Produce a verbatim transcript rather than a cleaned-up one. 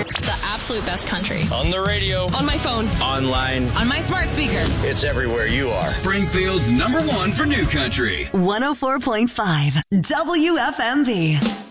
The absolute best country. On the radio. On my phone. Online. On my smart speaker. It's everywhere you are. Springfield's number one for new country. one oh four point five W F M V.